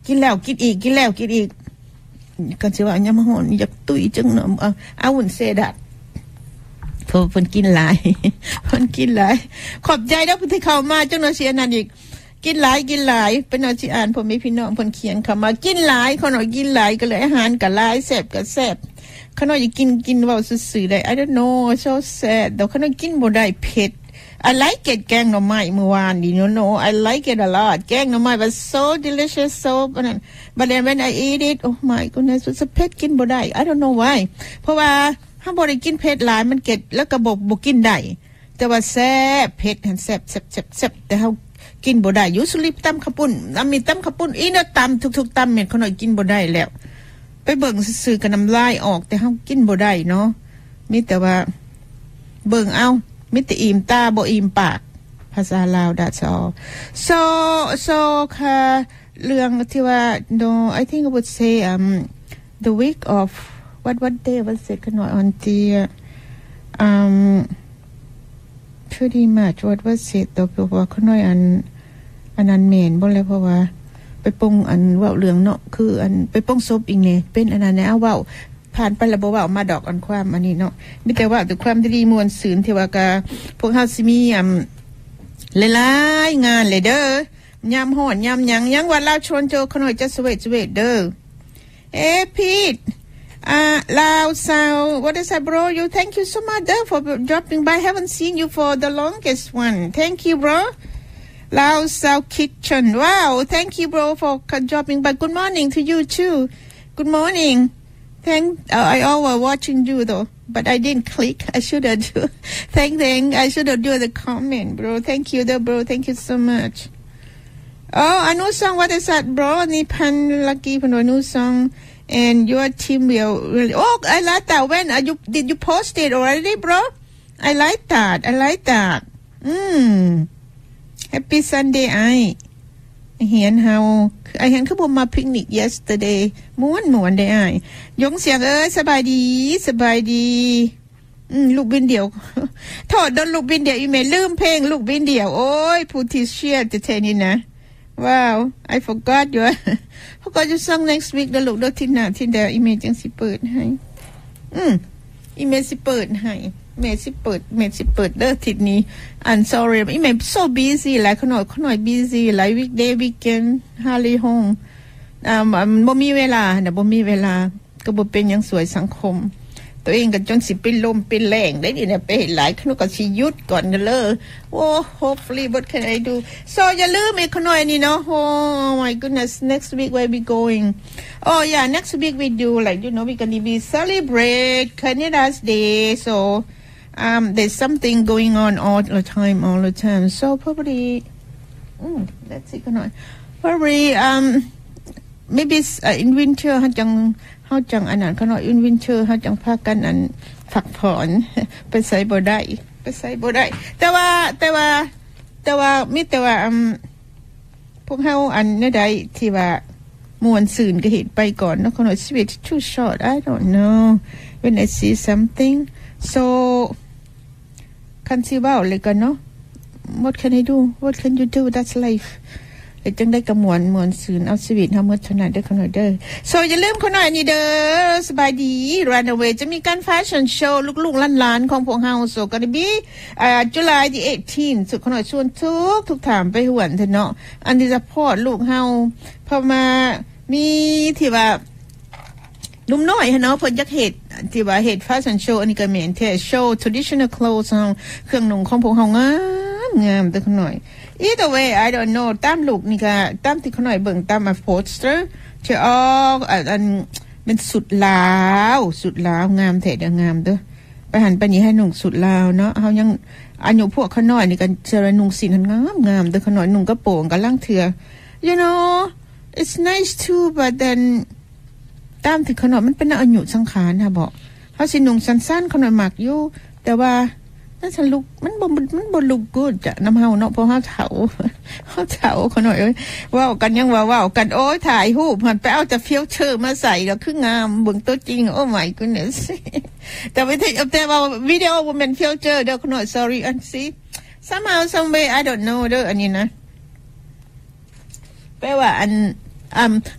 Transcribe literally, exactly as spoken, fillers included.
กินแล้วกินอีกกินแล้วกินอีกกันสิว่ายังมาหอนอยากตุ้ยจังเนาะI wouldn't say thatเพราะเพิ่นกินหลายเพิ่นกินหลายขอบใจเด้อที่เข้ามาจังเนาะสิอันนั้นอีกกินหลายกินหลายเป็นเอาสิอ่านผมมีพี่น้องเพิ่นเขียนเข้ามากินหลายเขาหน่อยกินหลายก็เลยอาหารก็หลายแซ่บก็แซ่บเขาหน่อยกินกินเว้าซื่อๆได้ I don't know so sad แต่เขาหน่อยกินบ่ได้เผ็ดI like it แกงหน่อไม้เมื่อวานนี่ you know I like it a lot แกงหน่อไม้ was so delicious so but then when I eat it oh my goodness มันเผ็ดกินบ่ได้ I don't know why เพราะว่าถ้าบ่ได้กินเผ็ดหลายมันเก็ดแล้วก็บ่บ่กินได้แต่ว่าแซ่บเผ็ดหันแซ่บแซ่บๆๆแต่เฮากินบ่ได้อยู่สุริตำข้าวปุ้นแล้วมีตำข้าวปุ้นอีน่ะตำทุกๆตำเม็ดเขาหน่อยกินบ่ได้แล้วไปเบิ่งซื่อๆก็น้ำลายออกแต่เฮากินบ่ได้เนาะมีแต่ว่าเบิ่งเอามิตรอิ่มตาบ่อิ่มปากภาษาลาว that's all so so ค่ะเรื่องที่ว่า no I think I would say um the week of what what day was it กันหน่อย on the um pretty much what was it ตัวเพราะว่าเขาน้อยอันอันนั้นแม่นบ่เลยเพราะว่าไปปงอันเว้าเรื่องเนาะคืออันไปปงศพอีกแน่เป็นอันนั้นแน่เอาเว้าผ่านไปแล้วบ่เว้ามาดอกอันความอันนี้เนาะมีแต่ว่าแต่ความดีๆมวลซื่นที่ว่าก็พวกเฮาสิมีอ่ำหลายๆงานเลยเด้อยามฮ้อนยามหยังยังว่าลาวชวนเจอเขาหน่อยจะสเวทสเวทเด้อเอ้พีทอ่าลาวซาว what is that bro you thank you so much there for dropping by haven't seen you for the longest one thank you bro Lao South Kitchen wow thank you bro for dropping by good morning to you too good morning thank uh, I all were watching you though but I didn't click I should have do thank thank I should have do the comment bro thank you though bro thank you so much oh a new song what is that bro นี่พัน lucky พัน new song and your team will really oh I like that when are you did you post it already bro I like that I like that mm Happy Sunday ไอ้เห็นเฮาไอ้เห็นคือบ่มาปิกนิก yesterday ม่วนๆได้อ้ายยงเสียงเอ้ยสบายดีสบายดีอืมลูกบินเดียวโทษโดนลูกบินเดียวอีเมลลืมเพลงลูกบินเดียวโอ้ยผู้ที่เชียร์จะเทนี่นะว้าว I forgot you forgot you song next week เด้อลูกเด้อที่หน้าที่เดียวอีเมลจังสิเปิดให้อืมอีเมลสิเปิดให้เมสิเปิดเมสิเปิดเด้อทิศนี้ I'm sorry อีเม so busy หลายขน่อยขน่อย busy หลาย weekday weekend hardly home อ่าบ่มีเวลาน่ะบ่มีเวลาก็บ่เป็นหยังสวยสังคมตัวเองก็จนสิเป็นลมเป็นแรงได้ดิเนี่ยไปเห็นหลายขน่อยก็สิหยุดก่อนกันเลยโอ้ hopefully what can I do so อย่าลืมอีกขน่อยนี่เนาะ oh my goodness next week where we going oh yeah next week we do like you know we gonna be celebrate Canada's Day so Um, there's something going on all the time, all the time. So probably, mm, let's see, can I? Probably, um, maybe uh, in winter, เขาจังเขาจังอันนั้นเขาหน่อย in winter เขาจังพากันอันพักผ่อนไปใส่บ่ได้ไปใส่บ่ได้แต่ว่าแต่ว่าแต่ว่ามีแต่ว่าอืมพวกเขาอันนี้ได้ที่ว่ามวนซื่นก็เห็นไปก่อนแล้วเขาหน่อย switch too short I don't know when I see something soคันสิเว้าเลยกันเนาะ what can I do what can you do that's life เลยจังได้กระมวลมวลซื่นเอาชีวิตเฮาหมดเท่านั้นเด้อคนหน่อยเด้อ so อย่าลืมคนหน่อยนี่เด้อสบายดี Runaway จะมีการแฟชั่นโชว์ลูกๆหลานๆของพวกเฮา so gonna be อ่า July the eighteenth สุดคนหน่อยชวนทุกทุกถามไปหวนเถอะเนาะอันที่จะพอดลูกเฮาพอมามีที่ว่านุ่มน้อยเนาะเพิ่นจักเฮ็ดที่ว่าเฮ็ดแฟชั่นโชว์อันนี้ก็แม่นแท้โชว์ traditional clothes เฮาเครื่องนุ่งของพวกเฮางามงามแต่คนหน่อย either way I don't know ตามลูกนี่ก็ตามที่คนหน่อยเบิ่งตามมา poster ที่ออกอันเป็นสุดลาวสุดลาวงามแท้เด้องามเด้อไปหันไปนี่ให้นุ่งสุดลาวเนาะเฮายังอายุพวกคนน้อยนี่ก็จะนุ่งสีนั้นงามๆเด้อคนน้อยนุ่งกระโปรงกะลังเถือ you know it's nice too but thenตามที่ขนมมันเป็นอายุสังขารค่ะบอกเขาสินุ่งสั้นๆขนมหมักอยู่แต่ว่านั่นฉันลุกมันบ่มันบ่ลุกกูจะน้ำเฮาเนาะเพราะเฮาเฒ่าเฮาเฒ่าขนมเอ้ยว้าวกันยังว่าว้าวกันโอ้ยถ่ายรูปมันไปเอาแต่ฟิลเตอร์มาใส่แล้วคืองามเบิ่งตัวจริงโอ้ my goodness แต่ไม่ใช่แต่ว่าวิดีโอบ่แม่นฟิลเตอร์เด้อขนม sorry and see somehow some way I don't know เด้ออันนี้นะแปลว่าอันอืม